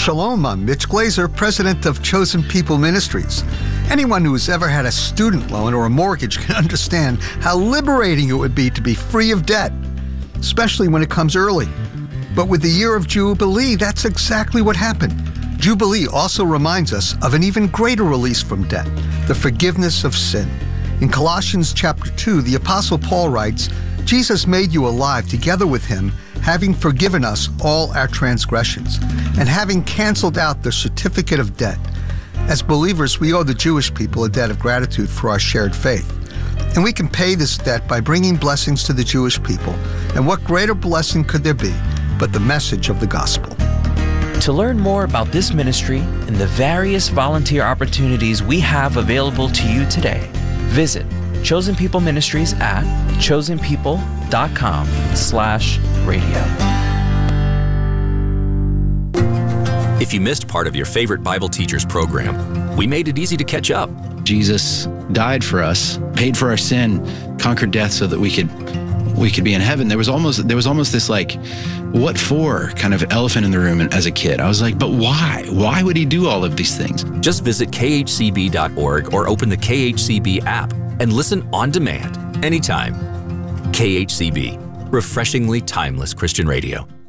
Shalom, I'm Mitch Glazer, president of Chosen People Ministries. Anyone who's ever had a student loan or a mortgage can understand how liberating it would be to be free of debt, especially when it comes early. But with the year of Jubilee, that's exactly what happened. Jubilee also reminds us of an even greater release from debt, the forgiveness of sin. In Colossians chapter 2, the Apostle Paul writes, Jesus made you alive together with him, having forgiven us all our transgressions, and having canceled out the certificate of debt. As believers, we owe the Jewish people a debt of gratitude for our shared faith. And we can pay this debt by bringing blessings to the Jewish people. And what greater blessing could there be but the message of the gospel? To learn more about this ministry and the various volunteer opportunities we have available to you today, visit Chosen People Ministries at chosenpeople.com/radio. If you missed part of your favorite Bible Teachers program, we made it easy to catch up. Jesus died for us, paid for our sin, conquered death so that we could be in heaven. There was almost this like, what for kind of elephant in the room as a kid. I was like, but why? Why would he do all of these things? Just visit khcb.org or open the KHCB app and listen on demand anytime. KHCB, refreshingly timeless Christian radio.